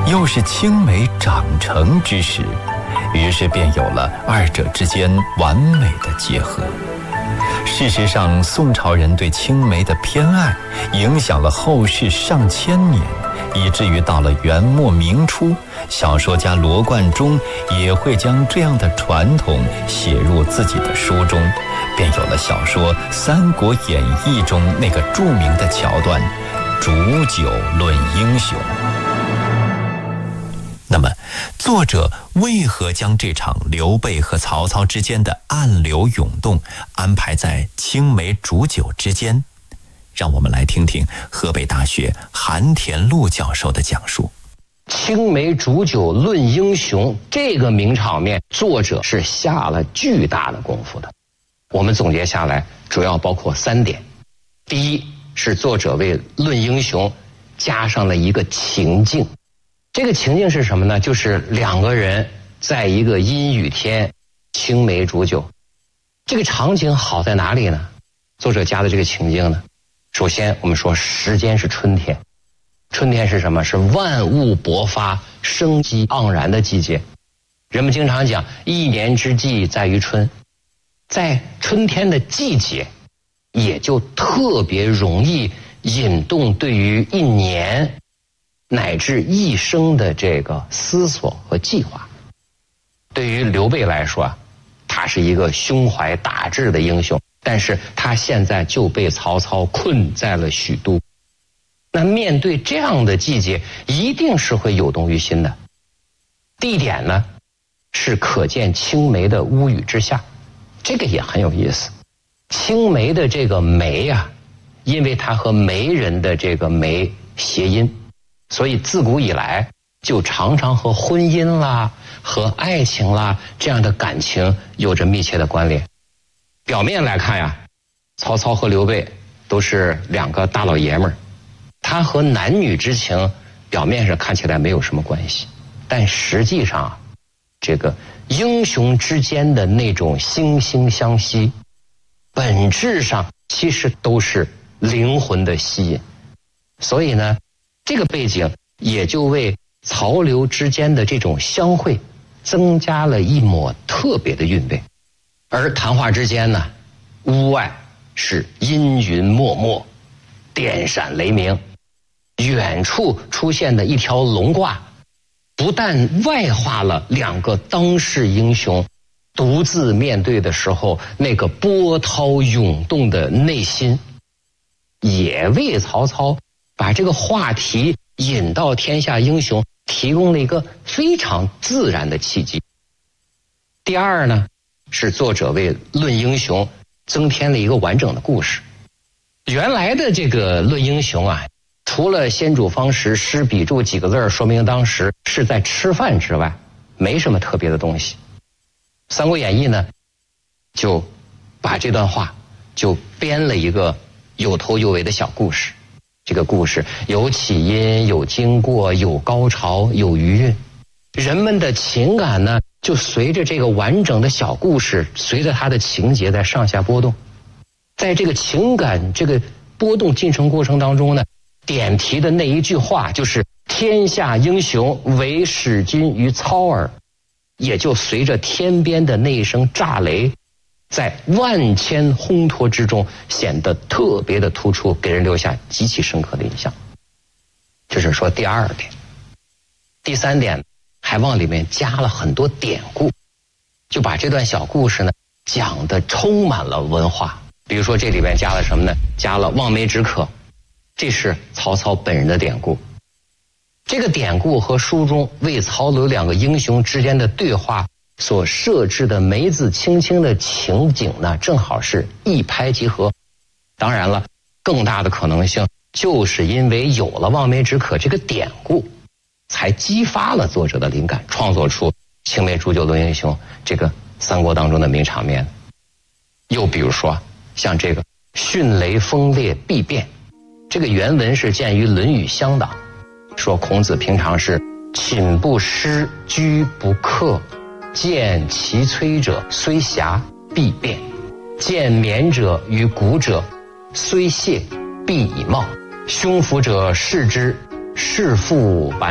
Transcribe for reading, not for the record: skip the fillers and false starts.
又是青梅长成之时，于是便有了二者之间完美的结合。事实上，宋朝人对青梅的偏爱影响了后世上千年，以至于到了元末明初，小说家罗贯中也会将这样的传统写入自己的书中，便有了小说《三国演义》中那个著名的桥段“煮酒论英雄”。那么，作者为何将这场刘备和曹操之间的暗流涌动安排在青梅煮酒之间？让我们来听听河北大学韩田禄教授的讲述。 青梅煮酒论英雄这个名场面，作者是下了巨大的功夫的。我们总结下来主要包括3点。第一，是作者为论英雄加上了一个情境。这个情境是什么呢？就是2个人在一个阴雨天青梅煮酒。这个场景好在哪里呢？作者加的这个情境呢，首先我们说时间是春天。春天是什么？是万物勃发、生机盎然的季节。人们经常讲一年之计在于春，在春天的季节也就特别容易引动对于一年乃至一生的这个思索和计划。对于刘备来说啊，他是一个胸怀大志的英雄，但是他现在就被曹操困在了许都。那面对这样的季节，一定是会有动于心的。地点呢，是可见青梅的屋宇之下，这个也很有意思。青梅的这个梅啊，因为它和媒人的这个媒谐音，所以自古以来就常常和婚姻啦、和爱情啦这样的感情有着密切的关联。表面来看呀，曹操和刘备都是2个大老爷们儿，他和男女之情表面上看起来没有什么关系，但实际上这个英雄之间的那种惺惺相惜，本质上其实都是灵魂的吸引。所以呢，这个背景也就为曹刘之间的这种相会增加了一抹特别的韵味。而谈话之间呢，屋外是阴云漠漠，电闪雷鸣，远处出现的一条龙挂，不但外化了2个当世英雄独自面对的时候那个波涛涌动的内心，也为曹操把这个话题引到天下英雄提供了一个非常自然的契机。第二呢，是作者为论英雄增添了一个完整的故事。原来的这个论英雄啊，除了先主方时施笔注几个字说明当时是在吃饭之外，没什么特别的东西。《三国演义》呢，就把这段话就编了一个有头有尾的小故事。这个故事有起因，有经过，有高潮，有余韵。人们的情感呢，就随着这个完整的小故事，随着它的情节在上下波动。在这个情感这个波动进程过程当中呢，点题的那一句话就是天下英雄唯使君于操耳，也就随着天边的那一声炸雷，在万千烘托之中显得特别的突出，给人留下极其深刻的印象。这是说第2点。第3点还往里面加了很多典故，就把这段小故事呢讲得充满了文化。比如说这里面加了什么呢？加了望梅止渴，这是曹操本人的典故。这个典故和书中为曹刘2个英雄之间的对话所设置的梅子青青的情景呢，正好是一拍即合。当然了，更大的可能性就是因为有了望梅止渴这个典故，才激发了作者的灵感，创作出青梅煮酒论英雄这个三国当中的名场面。又比如说像这个迅雷锋烈必变，这个原文是见于《论语乡党》，说孔子平常是寝不施，居不克，见其摧者虽瑕必变，见冕者于骨者虽懈必以貌，胸腹者视之，是复把